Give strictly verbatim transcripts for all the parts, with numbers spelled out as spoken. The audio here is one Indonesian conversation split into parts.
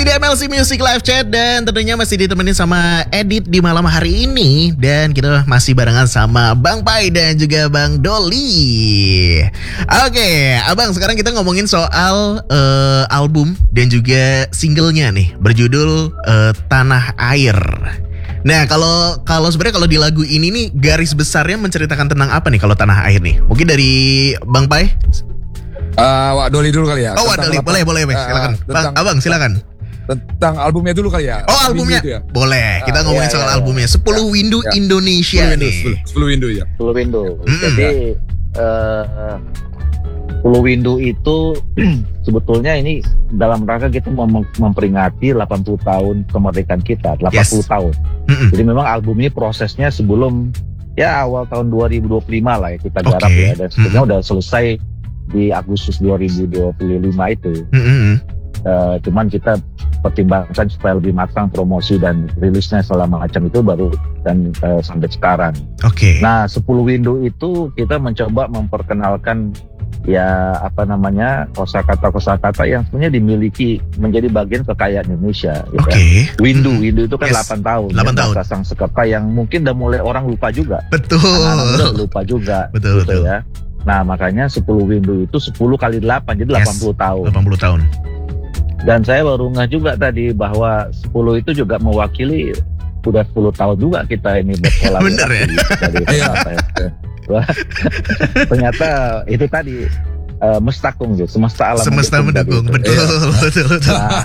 Masih di M L C Music Live Chat dan tentunya masih ditemenin sama Edit di malam hari ini. Dan kita masih barengan sama Bang Pai dan juga Bang Doli. Oke, Abang, sekarang kita ngomongin soal uh, album dan juga singlenya nih, berjudul uh, Tanah Air. Nah, kalau kalau sebenarnya kalau di lagu ini nih garis besarnya menceritakan tentang apa nih kalau Tanah Air nih? Mungkin dari Bang Pai? Uh, Wak Doli dulu kali ya. Oh, Wak Doli, boleh, boleh, boleh. Silakan. Uh, Bang, Abang, silakan. Tentang albumnya dulu kali ya. Oh, albumnya. Ya? Boleh. Kita uh, ngomongin iya, soal iya, albumnya. sepuluh ya, Windu ya. Indonesia sepuluh nih. sepuluh Windu ya. sepuluh Windu. Mm-hmm. Jadi uh, sepuluh Windu itu sebetulnya ini dalam rangka kita mem- memperingati delapan puluh tahun kemerdekaan kita, delapan puluh yes. tahun. Mm-hmm. Jadi memang album ini prosesnya sebelum ya awal tahun dua ribu dua puluh lima lah ya kita garap okay. ya. Dan sebenarnya mm-hmm. udah selesai di Agustus dua ribu dua puluh lima itu. Mm-hmm. Uh, cuman kita pertimbangkan supaya lebih matang promosi dan rilisnya selama macam itu baru dan uh, sampai sekarang. Oke. Okay. Nah, sepuluh Windu itu kita mencoba memperkenalkan ya apa namanya kosakata-kosakata yang sebenarnya dimiliki menjadi bagian kekayaan Indonesia. Oke. Okay. Ya. Windu, hmm. Windu itu kan yes. delapan tahun. delapan ya, tahun. Bahasa Sanskerta yang mungkin udah mulai orang lupa juga. Betul. Anak-anak lupa juga. Betul, gitu betul. Ya. Nah, makanya sepuluh Windu itu sepuluh kali delapan, jadi yes. delapan puluh tahun. delapan puluh tahun. Dan saya baru ngeh juga tadi bahwa sepuluh itu juga mewakili udah sepuluh tahun juga kita ini berkolaborasi. Bener ya? Iya. Ternyata itu tadi uh, mestakung gitu, semesta alam. Semesta mendukung, betul, ya. betul, betul. Nah,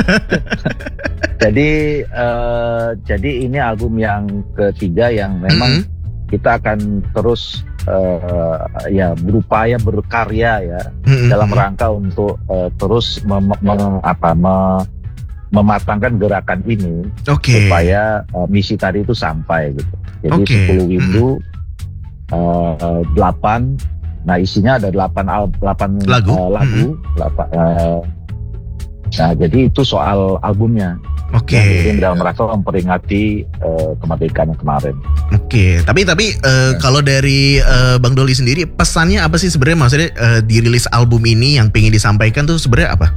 jadi, uh, jadi ini album yang ketiga yang memang mm-hmm. kita akan terus uh, ya berupaya berkarya ya mm-hmm. dalam rangka untuk uh, terus mem- mem- apa, mem- mematangkan gerakan ini okay. supaya uh, misi tadi itu sampai gitu. Jadi okay. sepuluh Windu mm-hmm. uh, delapan, nah isinya ada delapan al- delapan lagu, uh, lagu mm-hmm. delapan, uh, nah jadi itu soal albumnya. Oke. Okay. Jadi dalam rangka memperingati uh, kemerdekaan yang kemarin. Oke, okay. tapi tapi uh, ya. Kalau dari uh, Bang Doli sendiri pesannya apa sih sebenarnya, maksudnya uh, dirilis album ini yang pengen disampaikan tuh sebenarnya apa?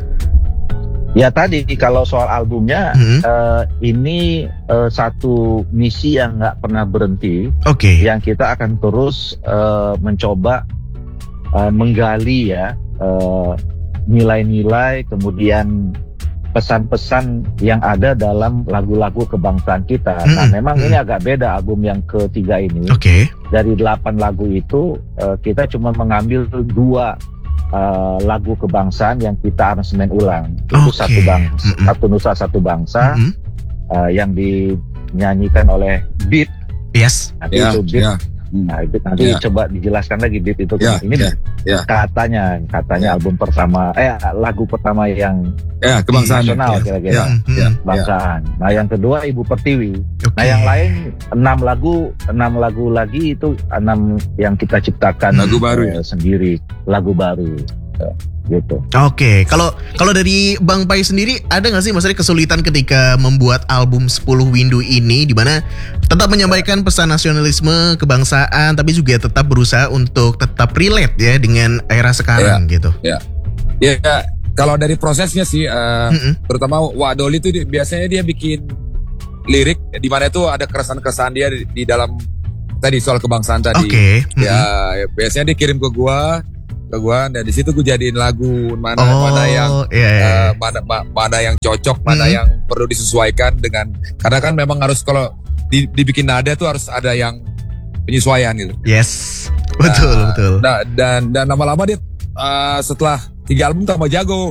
Ya tadi kalau soal albumnya hmm. uh, ini uh, satu misi yang nggak pernah berhenti. Oke. Okay. Yang kita akan terus uh, mencoba uh, menggali ya uh, nilai-nilai kemudian pesan-pesan yang ada dalam lagu-lagu kebangsaan kita. Hmm, nah, memang hmm. ini agak beda album yang ketiga ini. Oke. Okay. Dari delapan lagu itu, uh, kita cuma mengambil dua uh, lagu kebangsaan yang kita aransemen ulang. Itu okay. satu bangsa, hmm. satu nusa satu bangsa, hmm. uh, yang dinyanyikan oleh Beat. Yes. Nanti yeah, itu Beat. Yeah. Nah, itu nanti yeah. coba dijelaskan lagi Beat itu yeah, ini yeah, yeah. katanya katanya yeah. album pertama eh lagu pertama yang yeah, kebangsaan nasional yeah. kira-kira yeah. yeah. kebangsaan. Yeah. Nah, yang kedua Ibu Pertiwi. Okay. Nah, yang lain enam lagu enam lagu lagi itu enam yang kita ciptakan lagu baru uh, ya? sendiri, lagu baru. Uh, gitu. Oke, okay. kalau kalau dari Bang Pai sendiri ada nggak sih maksudnya kesulitan ketika membuat album sepuluh Windu ini, di mana tetap menyampaikan pesan nasionalisme, kebangsaan, tapi juga tetap berusaha untuk tetap relate ya dengan era sekarang ya, gitu? Ya, ya, ya kalau dari prosesnya sih, uh, mm-hmm. terutama Wak Doli itu biasanya dia bikin lirik di mana itu ada keresahan-keresahan dia di, di dalam tadi soal kebangsaan tadi. Oke. Okay. Ya, mm-hmm. ya, biasanya dia kirim ke gua. ke gua dan di situ gua jadiin lagu mana oh, mana yang yeah, yeah. Uh, mana ma, mana yang cocok, mana hmm. yang perlu disesuaikan dengan, karena kan memang harus kalau di, dibikin nada tuh harus ada yang penyesuaian gitu. Yes, betul nah, betul. Nah, dan dan lama-lama dia uh, setelah tiga album tambah jago.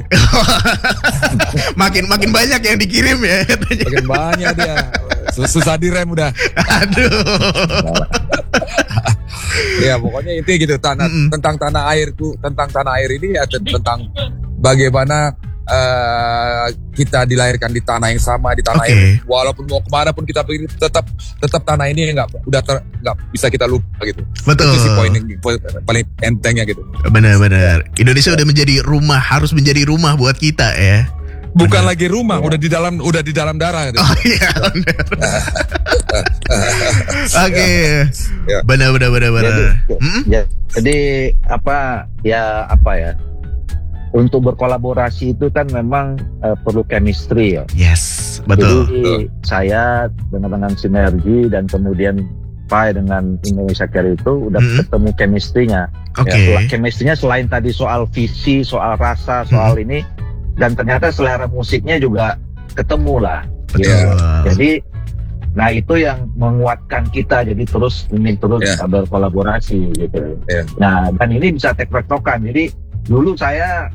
makin makin banyak yang dikirim ya. Makin banyak dia. Susah direm udah. Aduh. Ya pokoknya itu gitu tanah, mm-hmm. tentang tanah airku, tentang tanah air ini ya tentang bagaimana uh, kita dilahirkan di tanah yang sama, di tanah okay. air. Walaupun mau kemana pun kita pergi, tetap tetap tanah ini nggak udah nggak bisa kita lupa gitu. Betul. Itu sih poin yang paling entengnya gitu. Benar-benar. Indonesia udah menjadi rumah, harus menjadi rumah buat kita ya. Bukan bener. Lagi rumah, udah di dalam udah di dalam darah gitu. Oh iya. Oke. Ya. Benar benar benar benar. Jadi, hmm? ya, jadi apa ya apa ya? untuk berkolaborasi itu kan memang uh, perlu chemistry ya. Yes, betul. Jadi betul. saya dengan dengan sinergi dan kemudian Pai dengan Indonesia Care itu udah Mm-hmm. ketemu chemistry-nya. Oke. Ya, chemistry-nya selain tadi soal visi, soal rasa, soal Mm-hmm. ini, dan ternyata selera musiknya juga ketemu lah. Betul. Ya. Jadi, nah itu yang menguatkan kita jadi terus ingin terus Yeah. berkolaborasi gitu. Yeah. Nah, dan ini bisa tektok-tektokan. Jadi dulu saya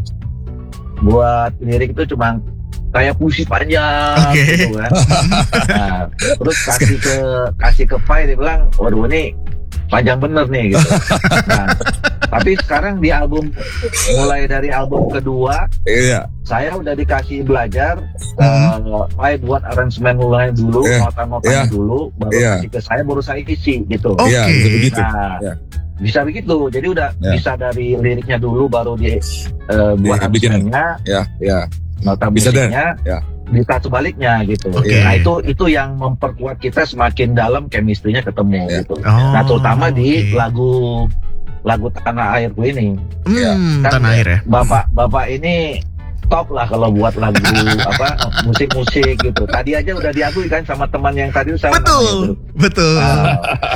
buat lirik itu cuma kayak puisi panjang Oke. gitu kan. Nah, terus kasih ke kasih ke Pai, dia bilang, waduh ini panjang bener nih gitu. Nah, tapi sekarang di album, mulai dari album kedua, Iya. saya udah dikasih belajar, Hmm. uh, Pai buat aransemen mulai dulu, Iya. nota-notanya Iya. dulu, baru Iya. kasih ke saya, baru saya isi gitu. Oke. Iya, bisa begitu. Nah, Iya. bisa begitu. Jadi udah Iya. bisa dari liriknya dulu, baru di uh, buat Iya, bikin. aransemennya, Ya, ya. nota Bisa deh. musiknya, Ya. bisa sebaliknya gitu. Oke. Nah itu itu yang memperkuat kita semakin dalam chemistry-nya ketemu Ya. gitu. Oh, Nah terutama di oke. lagu lagu Tanah Airku ini, Hmm, Kan tanah air ya. bapak bapak ini top lah kalau buat lagu apa musik-musik gitu. Tadi aja udah diakui kan sama teman yang tadi saya Betul, betul. Ah,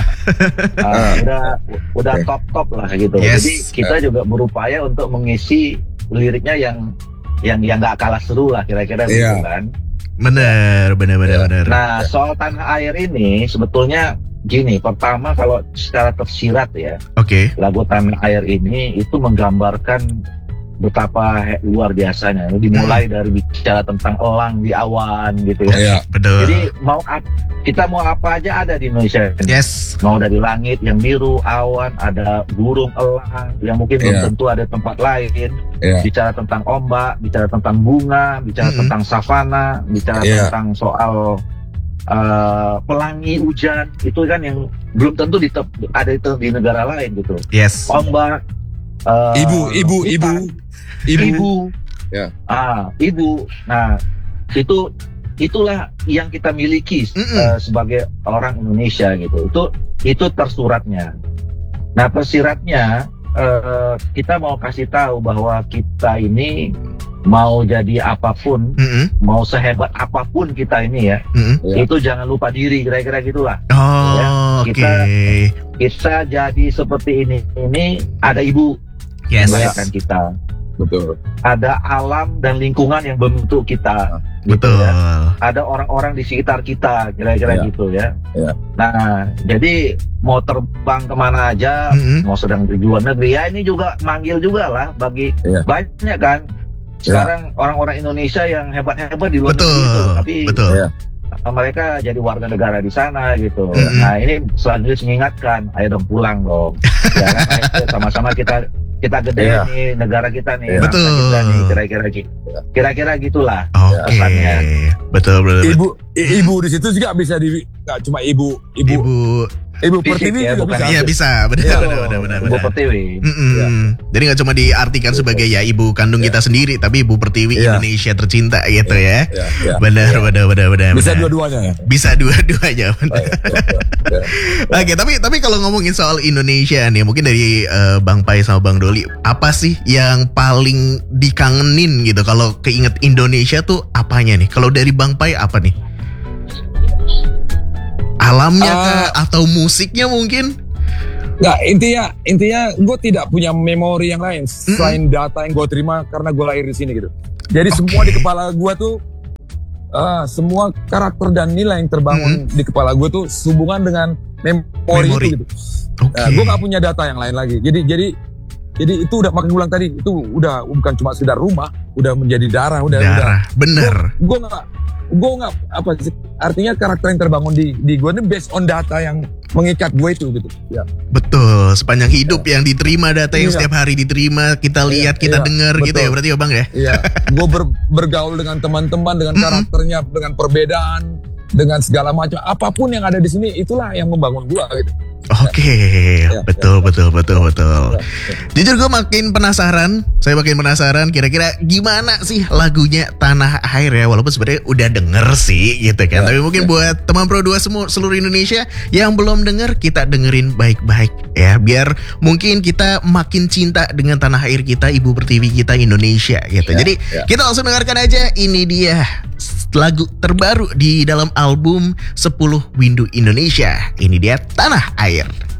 ah, udah udah Oke. top top lah gitu. Yes. Jadi kita juga berupaya untuk mengisi liriknya yang yang yang nggak kalah seru lah kira-kira Iya. gitu kan. Bener, bener, bener, Ya. bener. Nah soal Tanah Air ini sebetulnya gini, pertama kalau secara tersirat ya, Oke. lagu Tanah Air ini itu menggambarkan betapa he- luar biasanya. Dimulai dari bicara tentang elang di awan gitu ya. Iya. Betul. Jadi mau ap- kita mau apa aja ada di Indonesia. Yes. Mau dari langit yang biru, awan, ada burung elang yang mungkin belum Iya. tentu ada tempat lain. Iya. Bicara tentang ombak, bicara tentang bunga, bicara Mm-mm. tentang savana, bicara Iya. tentang soal uh, pelangi hujan, itu kan yang belum tentu di tep- ada itu di negara lain gitu. Yes. Ombak, uh, Ibu, ibu, ibu, hutan, ibu. ibu, Ya. ah ibu. Nah itu itulah yang kita miliki Mm-mm. uh, sebagai orang Indonesia gitu. Itu itu tersuratnya. Nah tersiratnya uh, kita mau kasih tahu bahwa kita ini mau jadi apapun, Mm-mm. mau sehebat apapun kita ini ya, Mm-mm. Ya. itu jangan lupa diri, kira-kira gitulah. Oh, Ya, oke. kita- Kita jadi seperti ini, ini ada ibu Yes. yang melahirkan kita, Betul. ada alam dan lingkungan yang membentuk kita, gitu Betul. ya. Ada orang-orang di sekitar kita, kira-kira Ya. gitu ya. Ya. Nah, jadi mau terbang kemana aja, Mm-mm. mau sedang di luar negeri, ya ini juga manggil juga lah bagi Ya. banyak kan. Sekarang orang-orang Indonesia yang hebat-hebat di luar Betul. negeri itu, tapi Betul. Ya. mereka jadi warga negara di sana gitu. Mm-mm. Nah ini selanjutnya mengingatkan, ayo dong pulang dong. Ya kan, ayo sama-sama kita kita gede Iya. nih negara kita nih, Iya. bangsa Betul. kita nih, kira-kira gitu. Kira-kira gitulah. Oke. pesannya. Betul, betul. betul. Ibu, i- ibu di situ juga bisa di, nggak cuma ibu, ibu, ibu, Ibu. Fisik Pertiwi ya, juga bukan- bisa. Iya bisa, benar, Iya. benar, benar, benar, Ibu benar. Pertiwi. Mm-mm. Iya. Jadi nggak cuma diartikan sebagai ya ibu kandung kita sendiri, tapi ibu pertiwi Iya. Indonesia tercinta gitu ya. Ya, ya. Benar, benar, benar, benar. Bisa benar. dua-duanya ya. Bisa dua-duanya. benar. Ya, ya, ya. Oke, tapi tapi kalau ngomongin soal Indonesia nih, mungkin dari eh, Bang Pai sama Bang Doli, apa sih yang paling dikangenin gitu? Kalau keinget Indonesia tuh apanya nih? Kalau dari Bang Pai apa nih? Alamnya Ah. kah? Atau musiknya mungkin? Nggak, intinya intinya gue tidak punya memori yang lain selain data yang gue terima karena gue lahir di sini gitu. Jadi Oke. semua di kepala gue tuh ah, semua karakter dan nilai yang terbangun di kepala gue tuh sehubungan dengan memori, Memori. itu gitu. Oke. Nah, gue nggak punya data yang lain lagi. Jadi jadi jadi itu udah makin ulang tadi itu udah bukan cuma sekedar rumah, udah menjadi darah, udah udah. Darah, bener. Gue nggak gue nggak apa sih artinya karakter yang terbangun di di gue ini based on data yang mengikat gue itu gitu. Ya. Betul, sepanjang hidup yang diterima data yang Iya. setiap hari diterima, kita Iya, lihat, kita iya, dengar gitu betul. ya berarti ya Bang ya? Iya, gue ber- bergaul dengan teman-teman dengan Mm-mm. karakternya, dengan perbedaan, dengan segala macam apapun yang ada di sini itulah yang membangun gue gitu. Oke, ya, betul, ya, betul, betul, betul. Ya, ya. Jujur gue makin penasaran, saya makin penasaran kira-kira gimana sih lagunya Tanah Air ya. Walaupun sebenarnya udah denger sih gitu kan. Ya, Tapi mungkin ya. buat teman Pro dua semua seluruh Indonesia yang belum denger, kita dengerin baik-baik ya. Biar mungkin kita makin cinta dengan tanah air kita, Ibu Pertiwi kita Indonesia gitu. Ya, Jadi ya. kita langsung dengarkan aja, ini dia lagu terbaru di dalam album sepuluh Windu Indonesia. Ini dia Tanah Air.